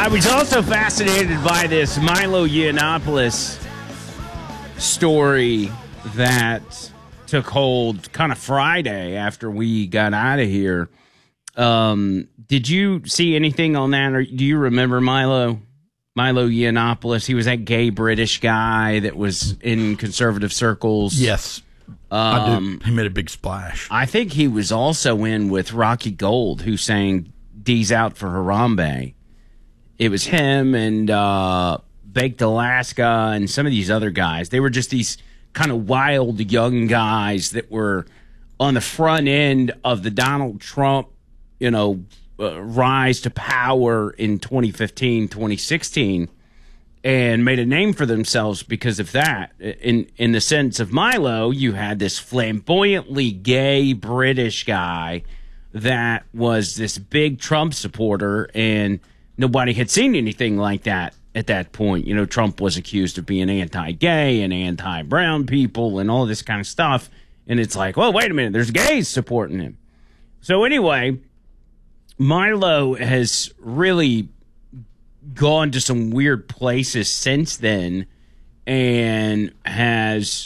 I was also fascinated by this Milo Yiannopoulos story that took hold kind of Friday after we got out of here. Did you see anything on that, or do you remember Milo Yiannopoulos? He was that gay British guy that was in conservative circles. Yes, I do. He made a big splash. I think he was also in with Rocky Gold, who sang D's Out for Harambe. It was him and Baked Alaska and some of these other guys. They were just these kind of wild young guys that were on the front end of the Donald Trump, rise to power in 2015, 2016, and made a name for themselves because of that. In the sense of Milo, you had this flamboyantly gay British guy that was this big Trump supporter, and nobody had seen anything like that at that point. Trump was accused of being anti-gay and anti-brown people and all this kind of stuff. And it's like, well, wait a minute, there's gays supporting him. So anyway, Milo has really gone to some weird places since then and has,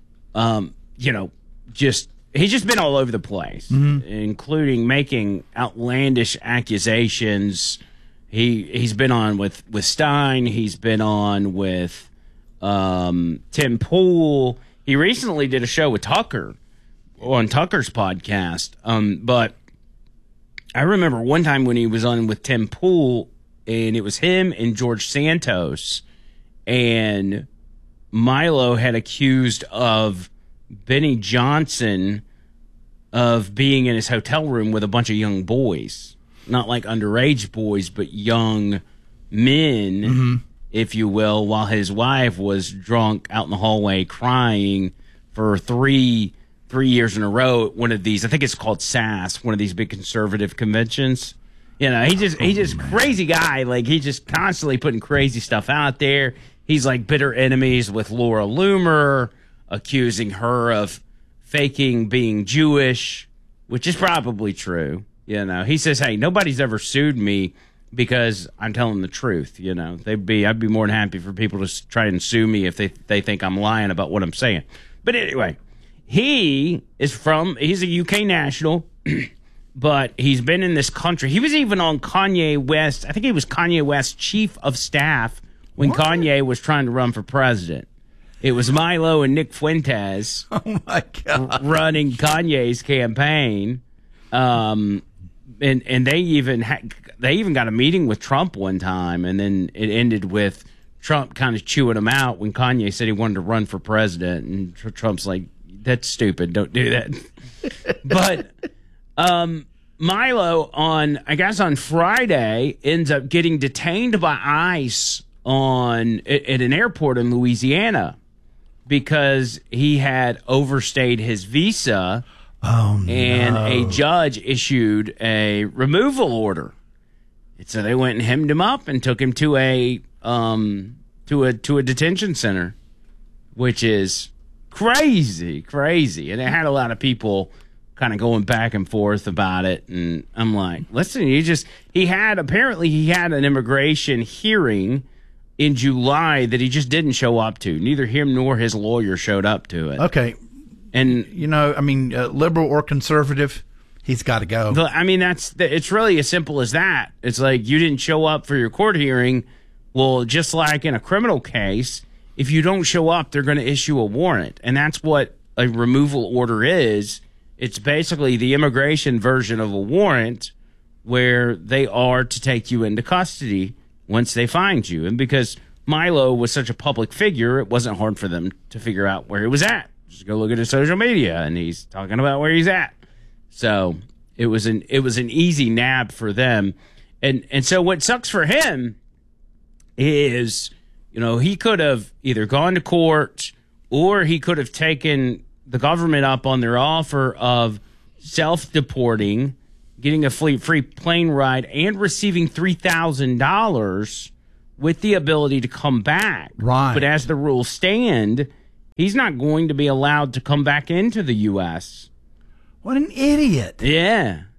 he's just been all over the place, including making outlandish accusations. He's been on with Stein. He's been on with Tim Pool. He recently did a show with Tucker on Tucker's podcast. But I remember one time when he was on with Tim Pool, and it was him and George Santos, and Milo had accused of Benny Johnson of being in his hotel room with a bunch of young boys. Not like underage boys, but young men, if you will, while his wife was drunk out in the hallway crying for three years in a row at one of these. I think it's called SAS, one of these big conservative conventions. He just crazy guy. Like, he's just constantly putting crazy stuff out there. He's like bitter enemies with Laura Loomer, accusing her of faking being Jewish, which is probably true. He says, hey, nobody's ever sued me because I'm telling the truth. I'd be more than happy for people to try and sue me if they think I'm lying about what I'm saying. But anyway, he's a UK national, but he's been in this country. He was even on Kanye West. I think he was Kanye West's chief of staff when Kanye was trying to run for president. It was Milo and Nick Fuentes my God. running Kanye's campaign. And they even got a meeting with Trump one time, and then it ended with Trump kind of chewing him out when Kanye said he wanted to run for president, and Trump's like, "That's stupid. Don't do that." But Milo on Friday ends up getting detained by ICE at an airport in Louisiana because he had overstayed his visa. Oh, no. And a judge issued a removal order. And so they went and hemmed him up and took him to a detention center, which is crazy. And it had a lot of people kind of going back and forth about it. And I'm like, listen, he had an immigration hearing in July that he just didn't show up to. Neither him nor his lawyer showed up to it. Okay. And, liberal or conservative, he's got to go. It's really as simple as that. It's like, you didn't show up for your court hearing. Well, just like in a criminal case, if you don't show up, they're going to issue a warrant. And that's what a removal order is. It's basically the immigration version of a warrant where they are to take you into custody once they find you. And because Milo was such a public figure, it wasn't hard for them to figure out where he was at. Just go look at his social media, and he's talking about where he's at. So it was an easy nab for them. And so what sucks for him is, he could have either gone to court or he could have taken the government up on their offer of self-deporting, getting a free plane ride, and receiving $3,000 with the ability to come back. Right. But as the rules stand, he's not going to be allowed to come back into the U.S. What an idiot. Yeah.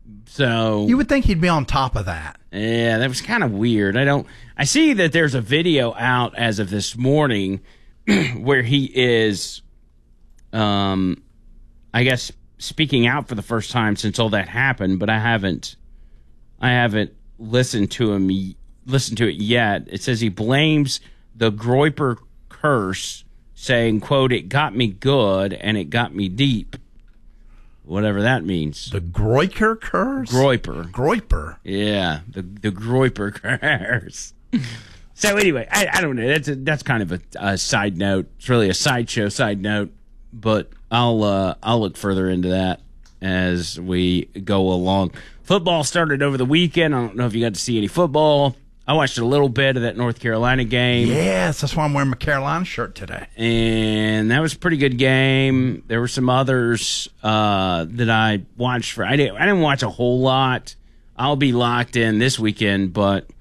So you would think he'd be on top of that. Yeah, that was kind of weird. I see that there's a video out as of this morning where he is, I guess, speaking out for the first time since all that happened, but I haven't listened to it yet. It says he blames the Groyper curse, saying, quote, "It got me good and it got me deep." Whatever that means. The Groyper curse? Groyper. Yeah, the Groyper curse. So anyway, I don't know. That's kind of a side note. It's really a sideshow side note, but I'll look further into that as we go along. Football started over the weekend. I don't know if you got to see any football. I watched a little bit of that North Carolina game. Yes, that's why I'm wearing my Carolina shirt today. And that was a pretty good game. There were some others that I watched I didn't watch a whole lot. I'll be locked in this weekend, but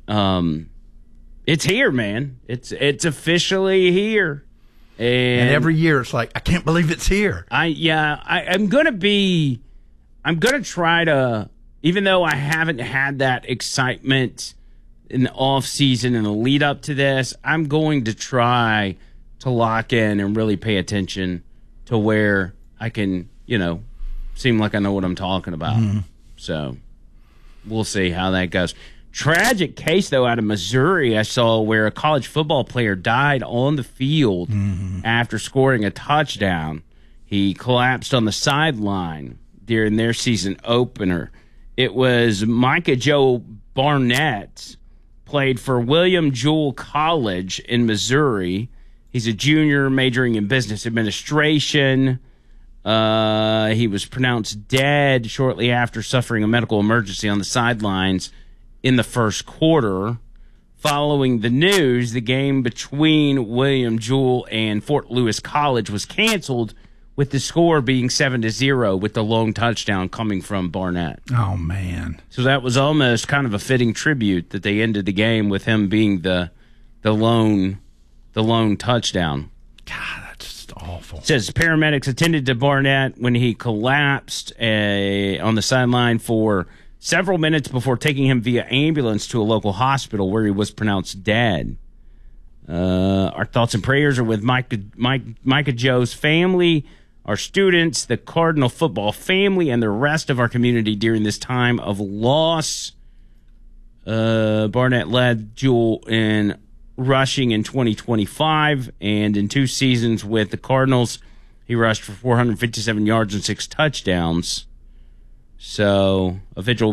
it's here, man. It's officially here. And every year it's like, I can't believe it's here. I'm gonna try to, even though I haven't had that excitement in the off season and the lead up to this, I'm going to try to lock in and really pay attention to where I can, seem like I know what I'm talking about. Mm-hmm. So we'll see how that goes. Tragic case, though, out of Missouri I saw where a college football player died on the field after scoring a touchdown. He collapsed on the sideline during their season opener. It was Micah Joe Barnett, played for William Jewell College in Missouri. He's a junior majoring in business administration. He was pronounced dead shortly after suffering a medical emergency on the sidelines in the first quarter. Following the news, the game between William Jewell and Fort Lewis College was canceled, with the score being 7-0, with the lone touchdown coming from Barnett. Oh, man. So that was almost kind of a fitting tribute that they ended the game with him being the lone touchdown. God, that's just awful. It says paramedics attended to Barnett when he collapsed on the sideline for several minutes before taking him via ambulance to a local hospital where he was pronounced dead. Our thoughts and prayers are with Micah Joe's family, our students, the Cardinal football family, and the rest of our community during this time of loss. Barnett led Jewell in rushing in 2025, and in 2 seasons with the Cardinals, he rushed for 457 yards and 6 touchdowns. So a vigil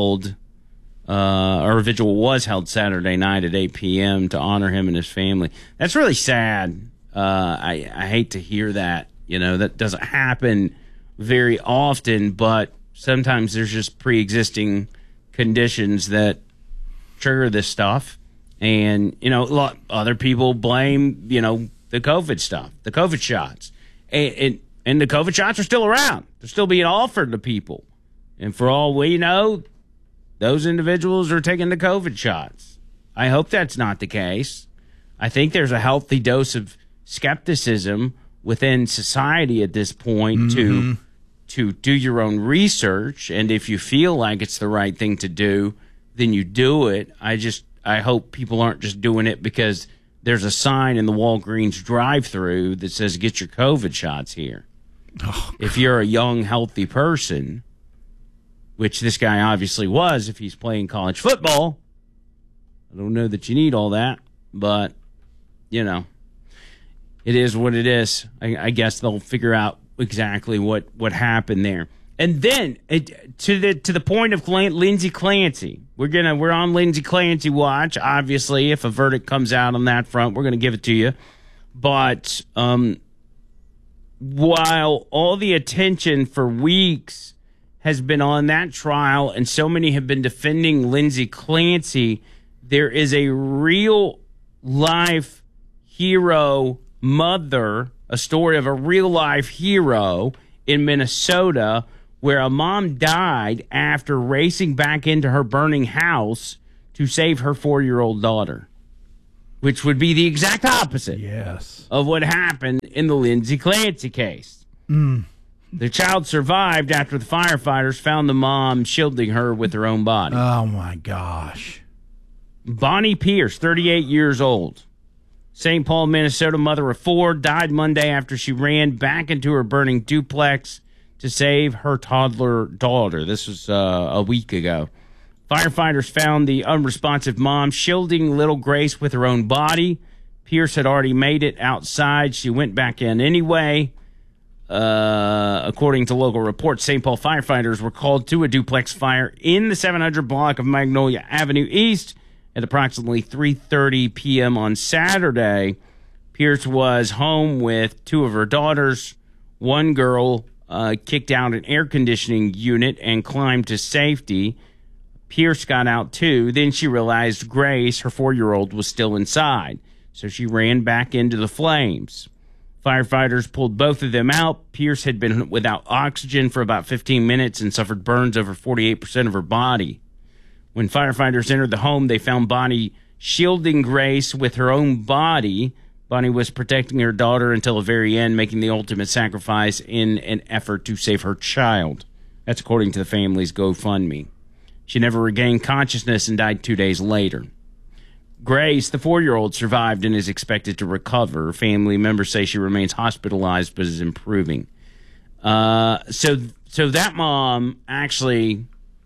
was held Saturday night at 8 p.m. to honor him and his family. That's really sad. I hate to hear that. That doesn't happen very often, but sometimes there's just pre-existing conditions that trigger this stuff. And, a lot other people blame, the COVID stuff, the COVID shots. And the COVID shots are still around. They're still being offered to people. And for all we know, those individuals are taking the COVID shots. I hope that's not the case. I think there's a healthy dose of skepticism within society at this point to do your own research. And if you feel like it's the right thing to do, then you do it. I hope people aren't just doing it because there's a sign in the Walgreens drive-thru that says, "Get your COVID shots here." Oh, if you're a young, healthy person, which this guy obviously was if he's playing college football, I don't know that you need all that, but, it is what it is. I guess they'll figure out exactly what happened there. And then to the point of Lindsey Clancy, we're on Lindsey Clancy watch. Obviously, if a verdict comes out on that front, we're going to give it to you. But while all the attention for weeks has been on that trial and so many have been defending Lindsey Clancy, there is a real life hero mother, a story of a real life hero in Minnesota where a mom died after racing back into her burning house to save her 4-year-old daughter, which would be the exact opposite yes. of what happened in the Lindsey Clancy case. The child survived after the firefighters found the mom shielding her with her own body. Oh, my gosh. Bonnie Pierce, 38 years old, St. Paul, Minnesota, mother of 4, died Monday after she ran back into her burning duplex to save her toddler daughter. This was a week ago. Firefighters found the unresponsive mom shielding little Grace with her own body. Pierce had already made it outside. She went back in anyway. According to local reports, St. Paul firefighters were called to a duplex fire in the 700 block of Magnolia Avenue East at approximately 3:30 p.m. on Saturday. Pierce was home with 2 of her daughters. One girl kicked out an air conditioning unit and climbed to safety. Pierce got out too. Then she realized Grace, her 4-year-old, was still inside. So she ran back into the flames. Firefighters pulled both of them out. Pierce had been without oxygen for about 15 minutes and suffered burns over 48% of her body. When firefighters entered the home, they found Bonnie shielding Grace with her own body. Bonnie was protecting her daughter until the very end, making the ultimate sacrifice in an effort to save her child. That's according to the family's GoFundMe. She never regained consciousness and died 2 days later. Grace, the 4-year-old, survived and is expected to recover. Family members say she remains hospitalized but is improving. So that mom actually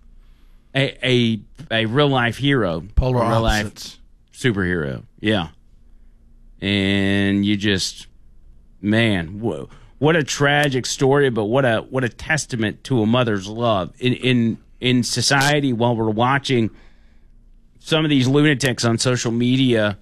a real life hero, polar real opposites, life superhero, yeah. And you just, man, what a tragic story, but what a testament to a mother's love in society. While we're watching some of these lunatics on social media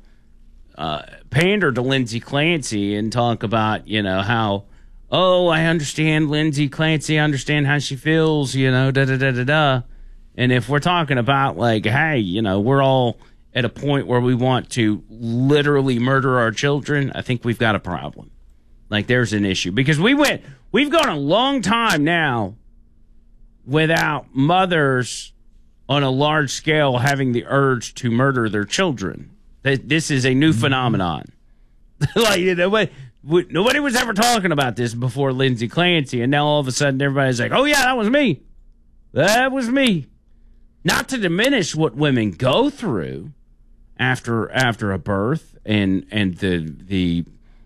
pander to Lindsay Clancy and talk about, how, oh, I understand Lindsay Clancy, I understand how she feels, da-da-da-da-da. And if we're talking about, like, hey, we're all at a point where we want to literally murder our children, I think we've got a problem. Like, there's an issue. Because we've gone a long time now without mothers on a large scale having the urge to murder their children. This is a new phenomenon. Like, nobody was ever talking about this before Lindsay Clancy, and now all of a sudden everybody's like, oh yeah, that was me. That was me. Not to diminish what women go through after a birth and the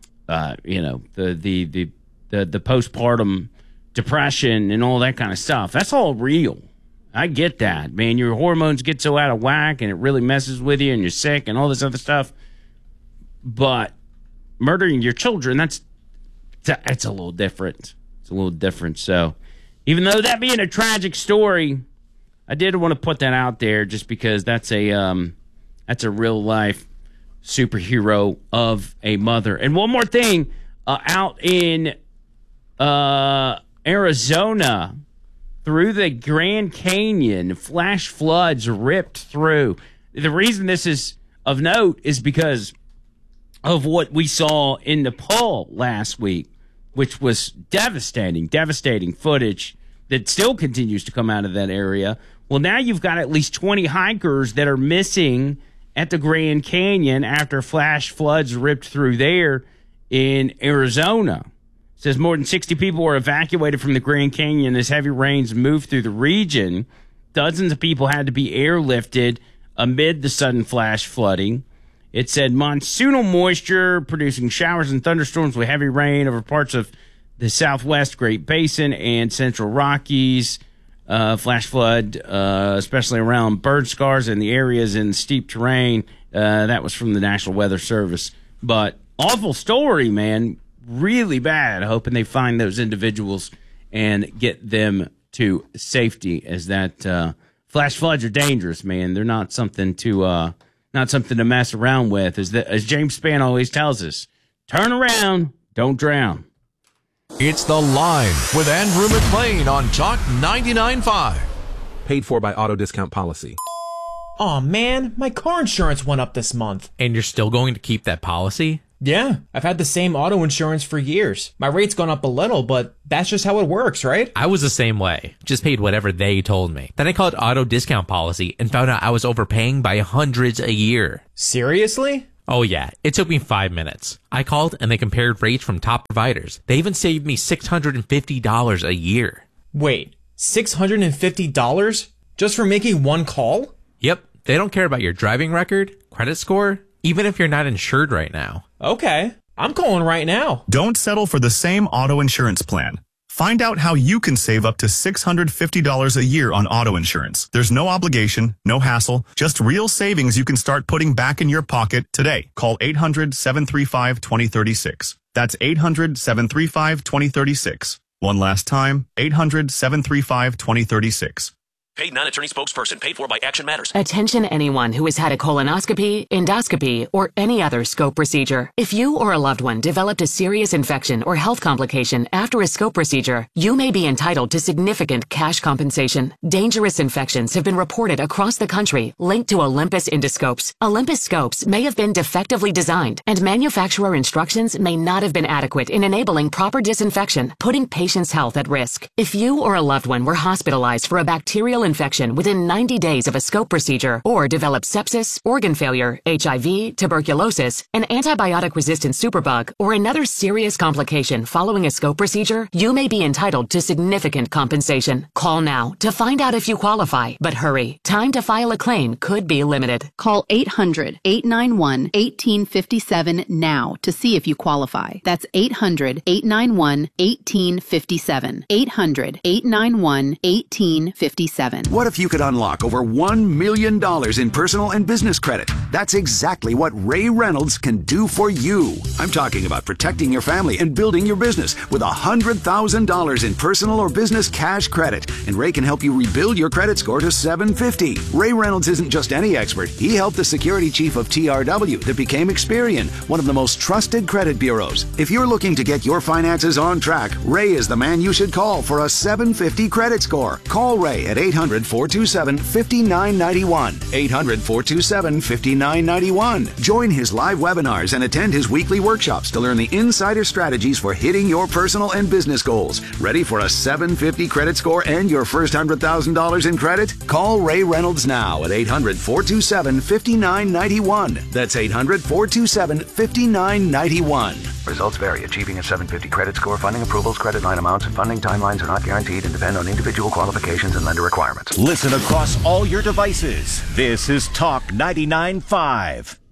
postpartum depression and all that kind of stuff. That's all real. I get that, man. Your hormones get so out of whack and it really messes with you and you're sick and all this other stuff. But murdering your children, that's a little different. It's a little different. So even though that being a tragic story, I did want to put that out there just because that's a real life superhero of a mother. And one more thing, out in Arizona, through the Grand Canyon, flash floods ripped through. The reason this is of note is because of what we saw in Nepal last week, which was devastating footage that still continues to come out of that area. Well, now you've got at least 20 hikers that are missing at the Grand Canyon after flash floods ripped through there in Arizona. It says more than 60 people were evacuated from the Grand Canyon as heavy rains moved through the region. Dozens of people had to be airlifted amid the sudden flash flooding. It said monsoonal moisture producing showers and thunderstorms with heavy rain over parts of the Southwest Great Basin and Central Rockies. Flash flood, especially around bird scars and the areas in steep terrain. That was from the National Weather Service. But awful story, man. Really bad. Hoping they find those individuals and get them to safety, as that flash floods are dangerous, man. They're not something to mess around with. As James Spann always tells us, turn around, don't drown. It's The Line with Andrew McLean on Talk 99.5. Paid for by Auto Discount Policy. Aw, man, my car insurance went up this month. And you're still going to keep that policy? Yeah, I've had the same auto insurance for years. My rate's gone up a little, but that's just how it works, right? I was the same way. Just paid whatever they told me. Then I called Auto Discount Policy and found out I was overpaying by hundreds a year. Seriously? Oh yeah, it took me 5 minutes. I called and they compared rates from top providers. They even saved me $650 a year. Wait, $650 just for making one call? Yep, they don't care about your driving record, credit score, even if you're not insured right now. Okay, I'm calling right now. Don't settle for the same auto insurance plan. Find out how you can save up to $650 a year on auto insurance. There's no obligation, no hassle, just real savings you can start putting back in your pocket today. Call 800-735-2036. That's 800-735-2036. One last time, 800-735-2036. Paid non-attorney spokesperson paid for by Action Matters. Attention anyone who has had a colonoscopy, endoscopy, or any other scope procedure. If you or a loved one developed a serious infection or health complication after a scope procedure, you may be entitled to significant cash compensation. Dangerous infections have been reported across the country linked to Olympus endoscopes. Olympus scopes may have been defectively designed, and manufacturer instructions may not have been adequate in enabling proper disinfection, putting patients' health at risk. If you or a loved one were hospitalized for a bacterial infection within 90 days of a scope procedure, or developed sepsis, organ failure, HIV, tuberculosis, an antibiotic-resistant superbug, or another serious complication following a scope procedure, you may be entitled to significant compensation. Call now to find out if you qualify, but hurry. Time to file a claim could be limited. Call 800-891-1857 now to see if you qualify. That's 800-891-1857. 800-891-1857. What if you could unlock over $1 million in personal and business credit? That's exactly what Ray Reynolds can do for you. I'm talking about protecting your family and building your business with $100,000 in personal or business cash credit. And Ray can help you rebuild your credit score to 750. Ray Reynolds isn't just any expert. He helped the security chief of TRW that became Experian, one of the most trusted credit bureaus. If you're looking to get your finances on track, Ray is the man you should call for a 750 credit score. Call Ray at 800-427-5991. 800-427-5991. Join his live webinars and attend his weekly workshops to learn the insider strategies for hitting your personal and business goals. Ready for a 750 credit score and your first $100,000 in credit? Call Ray Reynolds now at 800-427-5991. That's 800-427-5991. Results vary. Achieving a 750 credit score, funding approvals, credit line amounts, and funding timelines are not guaranteed and depend on individual qualifications and lender requirements. Listen across all your devices. This is Talk 99.5.